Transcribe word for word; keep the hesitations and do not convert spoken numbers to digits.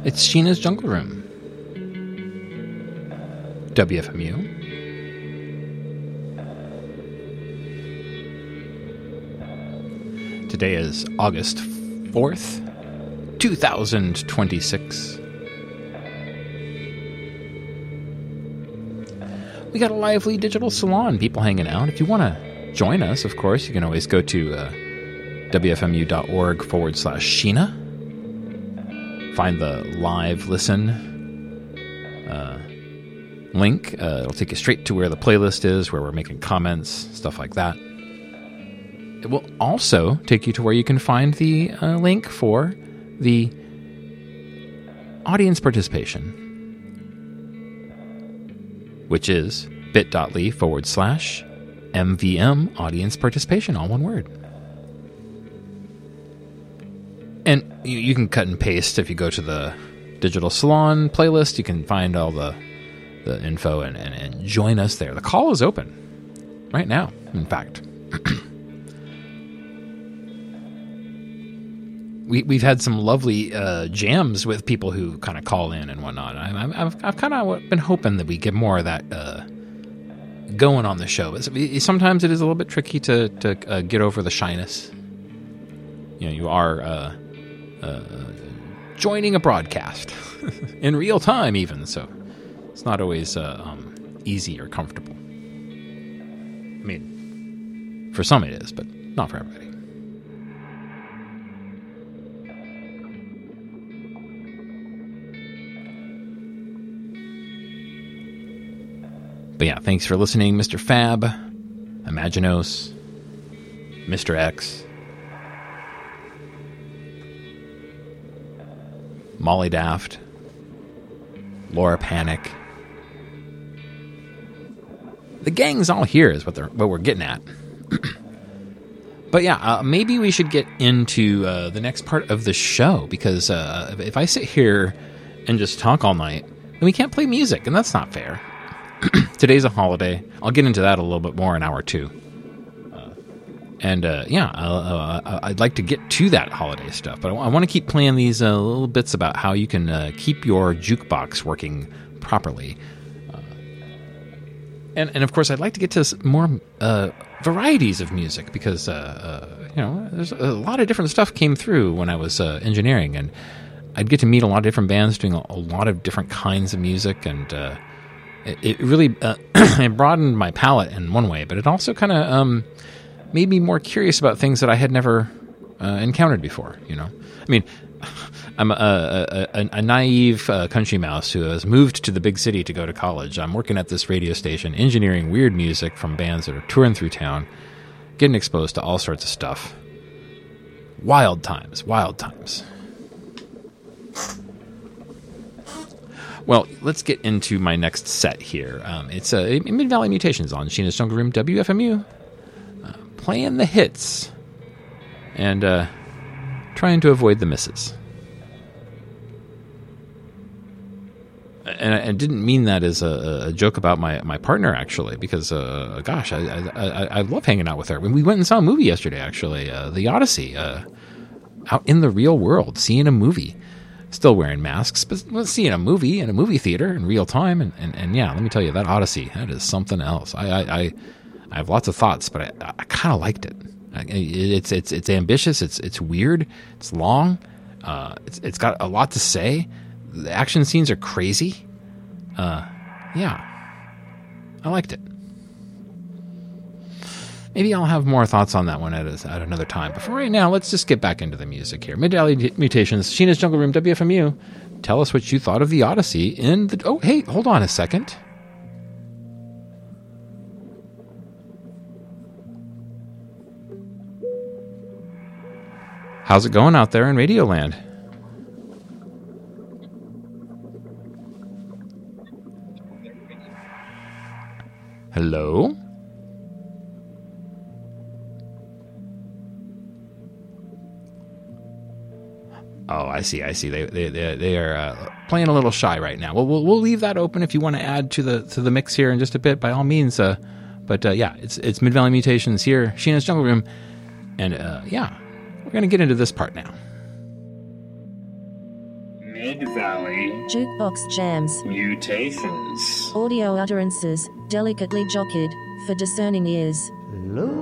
It's Sheena's Jungle Room. W F M U. Today is August fourth, two thousand twenty-six. We got a lively digital salon, people hanging out. If you want to join us, of course, you can always go to uh, wfmu.org forward slash Sheena. Find the live listen uh, link. Uh, it'll take you straight to where the playlist is, where we're making comments, stuff like that. It will also take you to where you can find the uh, link for the audience participation, which is bit.ly forward slash MVM audience participation, all one word. And you, you can cut and paste if you go to the Digital Salon playlist. You can find all the, the info and, and, and join us there. The call is open right now, in fact. We, we've had some lovely uh, jams with people who kind of call in and whatnot. I, I've, I've kind of been hoping that we get more of that uh, going on the show. But sometimes it is a little bit tricky to, to uh, get over the shyness. You know, you are uh, uh, joining a broadcast in real time even, so it's not always uh, um, easy or comfortable. I mean, for some it is, but not for everybody. But yeah, thanks for listening, Mister Fab, Imaginos, Mister X, Molly Daft, Laura Panic. The gang's all here is what they're what we're getting at. But yeah, uh, maybe we should get into uh, the next part of the show, because uh, if I sit here and just talk all night, then we can't play music, and that's not fair. Today's a holiday. I'll get into that a little bit more in hour two. Uh, and uh, yeah, uh, uh, I'd like to get to that holiday stuff, but I, I want to keep playing these uh, little bits about how you can uh, keep your jukebox working properly. Uh, and, and of course, I'd like to get to more uh, varieties of music, because uh, uh, you know, there's a lot of different stuff came through when I was uh, engineering, and I'd get to meet a lot of different bands doing a, a lot of different kinds of music, and uh, it really uh, it broadened my palette in one way, but it also kind of um, made me more curious about things that I had never uh, encountered before. You know, I mean, I'm a, a, a naive uh, country mouse who has moved to the big city to go to college. I'm working at this radio station, engineering weird music from bands that are touring through town, getting exposed to all sorts of stuff. Wild times, wild times. Well, let's get into my next set here. Um, it's uh, Mid-Valley Mutations on Sheena's Jungle Room, W F M U. Uh, playing the hits. And uh, trying to avoid the misses. And I, I didn't mean that as a, a joke about my, my partner, actually, because, uh, gosh, I, I, I love hanging out with her. We went and saw a movie yesterday, actually, uh, The Odyssey, uh, out in the real world, seeing a movie. Still wearing masks, but let's see in a movie in a movie theater in real time, and, and, and yeah, let me tell you, that Odyssey, that is something else. I I, I, I have lots of thoughts, but I, I kind of liked it. I, it's it's it's ambitious. It's it's weird. It's long. Uh, it's it's got a lot to say. The action scenes are crazy. Uh, yeah, I liked it. Maybe I'll have more thoughts on that one at, a, at another time. But for right now, let's just get back into the music here. Mid-Valley Mutations, Sheena's Jungle Room, W F M U. Tell us what you thought of the Odyssey in the... Oh, hey, hold on a second. How's it going out there in Radioland? Hello? Oh, I see. I see. They they they, they are uh, playing a little shy right now. Well, we'll we'll leave that open if you want to add to the to the mix here in just a bit. By all means. Uh, but uh, yeah, it's it's Mid-Valley Mutations here, Sheena's Jungle Room, and uh, yeah, we're gonna get into this part now. Mid-Valley Jukebox Jams. Mutations. Audio utterances, delicately jockeyed, for discerning ears. Low